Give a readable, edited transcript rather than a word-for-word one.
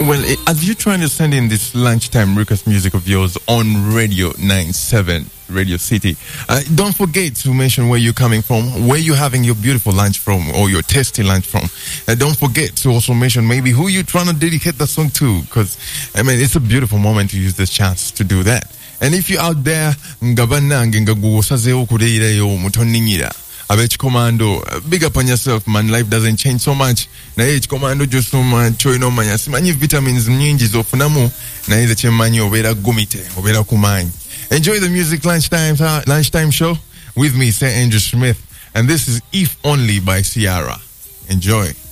Well, as you're trying to send in this lunchtime request music of yours on Radio 97, Radio City, don't forget to mention where you're coming from, where you're having your beautiful lunch from, or your tasty lunch from. Don't forget to also mention maybe who you're trying to dedicate the song to, because, I mean, it's a beautiful moment to use this chance to do that. And if you're out there, Commando, big up on yourself, man. Life doesn't change so much. Na Commando just so much. No manya. Simanyi vitamins nyingi zofunamu. Na chemanyi obera gumite, obera kumanyi. Enjoy the music lunchtime show with me, Sir Andrew Smith, and this is If Only by Ciara. Enjoy.